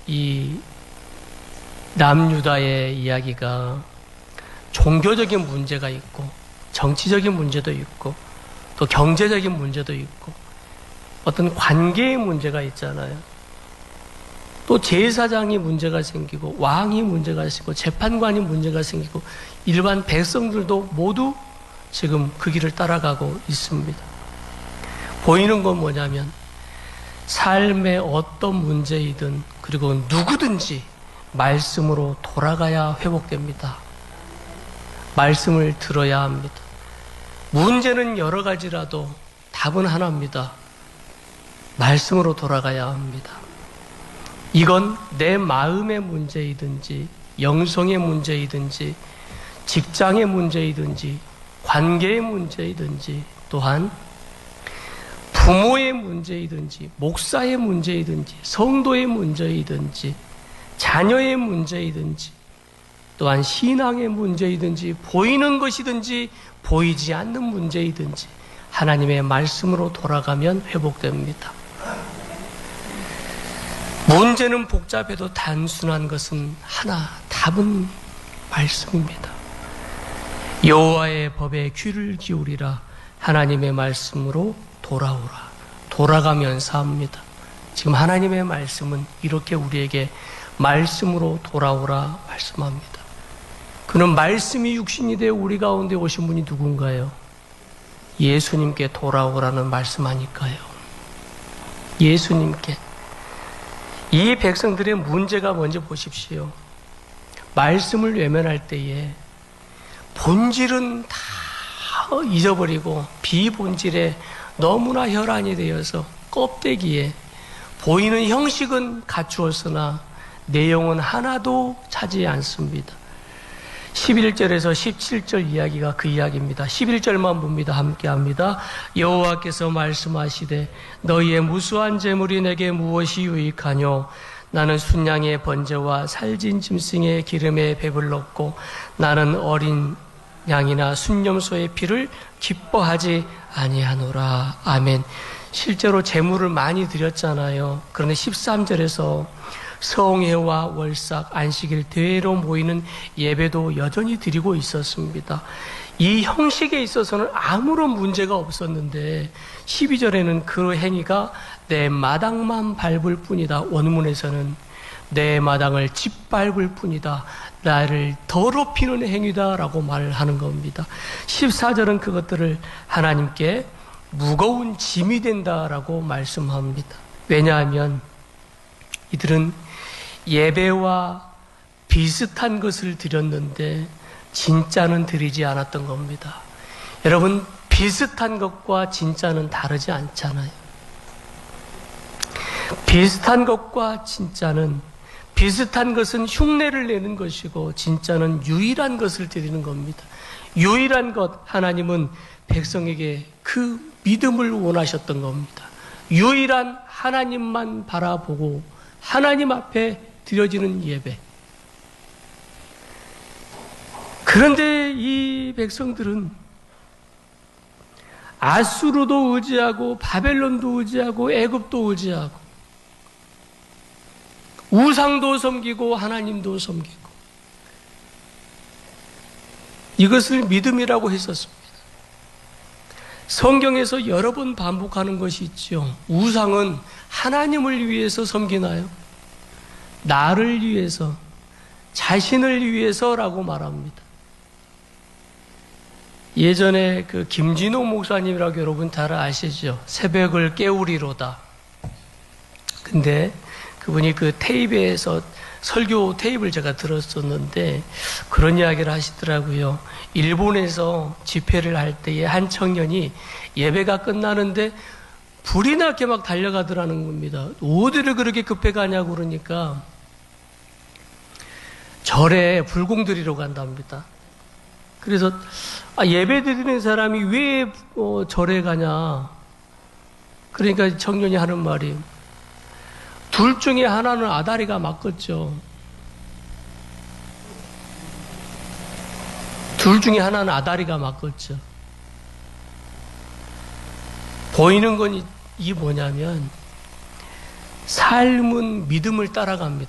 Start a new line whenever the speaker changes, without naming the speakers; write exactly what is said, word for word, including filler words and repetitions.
이 남유다의 이야기가 종교적인 문제가 있고 정치적인 문제도 있고 또 경제적인 문제도 있고 어떤 관계의 문제가 있잖아요. 또 제사장이 문제가 생기고 왕이 문제가 생기고 재판관이 문제가 생기고 일반 백성들도 모두 지금 그 길을 따라가고 있습니다. 보이는 건 뭐냐면 삶의 어떤 문제이든 그리고 누구든지 말씀으로 돌아가야 회복됩니다. 말씀을 들어야 합니다. 문제는 여러 가지라도 답은 하나입니다. 말씀으로 돌아가야 합니다. 이건 내 마음의 문제이든지 영성의 문제이든지 직장의 문제이든지 관계의 문제이든지 또한 부모의 문제이든지 목사의 문제이든지 성도의 문제이든지 자녀의 문제이든지 또한 신앙의 문제이든지 보이는 것이든지 보이지 않는 문제이든지 하나님의 말씀으로 돌아가면 회복됩니다. 문제는 복잡해도 단순한 것은 하나, 답은 말씀입니다. 여호와의 법에 귀를 기울이라. 하나님의 말씀으로 돌아오라. 돌아가면서 합니다. 지금 하나님의 말씀은 이렇게 우리에게 말씀으로 돌아오라 말씀합니다. 그는 말씀이 육신이 되어 우리 가운데 오신 분이 누군가요? 예수님께 돌아오라는 말씀하니까요. 예수님께. 이 백성들의 문제가 뭔지 보십시오. 말씀을 외면할 때에 본질은 다 잊어버리고 비본질에 너무나 혈안이 되어서 껍데기에 보이는 형식은 갖추었으나 내용은 하나도 차지 않습니다. 십일 절에서 십칠 절 이야기가 그 이야기입니다. 십일 절만 봅니다. 함께 합니다. 여호와께서 말씀하시되 너희의 무수한 재물이 내게 무엇이 유익하뇨? 나는 순양의 번제와 살진 짐승의 기름에 배불렀고 나는 어린 양이나 순염소의 피를 기뻐하지 아니하노라. 아멘. 실제로 재물을 많이 드렸잖아요. 그런데 십삼 절에서 성회와 월삭, 안식일, 대회로 모이는 예배도 여전히 드리고 있었습니다. 이 형식에 있어서는 아무런 문제가 없었는데 십이 절에는 그 행위가 내 마당만 밟을 뿐이다. 원문에서는 내 마당을 짓밟을 뿐이다. 나를 더럽히는 행위다라고 말을 하는 겁니다. 십사 절은 그것들을 하나님께 무거운 짐이 된다라고 말씀합니다. 왜냐하면 이들은 예배와 비슷한 것을 드렸는데 진짜는 드리지 않았던 겁니다. 여러분, 비슷한 것과 진짜는 다르지 않잖아요. 비슷한 것과 진짜는 비슷한 것은 흉내를 내는 것이고 진짜는 유일한 것을 드리는 겁니다. 유일한 것, 하나님은 백성에게 그 믿음을 원하셨던 겁니다. 유일한 하나님만 바라보고 하나님 앞에 드려지는 예배. 그런데 이 백성들은 아수르도 의지하고 바벨론도 의지하고 애굽도 의지하고 우상도 섬기고 하나님도 섬기고 이것을 믿음이라고 했었습니다. 성경에서 여러 번 반복하는 것이 있죠. 우상은 하나님을 위해서 섬기나요? 나를 위해서, 자신을 위해서라고 말합니다. 예전에 그 김진호 목사님이라고 여러분 잘 아시죠? 새벽을 깨우리로다. 근데 그분이 그 테이프에서 설교 테이프를 제가 들었었는데 그런 이야기를 하시더라고요. 일본에서 집회를 할 때에 한 청년이 예배가 끝나는데 불이 나게 막 달려가더라는 겁니다. 어디를 그렇게 급해 가냐고 그러니까 절에 불공드리러 간답니다. 그래서 아, 예배 드리는 사람이 왜 어, 절에 가냐? 그러니까 청년이 하는 말이 둘 중에 하나는 아다리가 맞겠죠. 둘 중에 하나는 아다리가 맞겠죠. 보이는 건 이 뭐냐면 삶은 믿음을 따라갑니다.